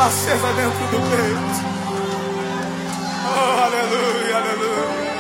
chama acesa dentro do peito. Oh, aleluia, aleluia.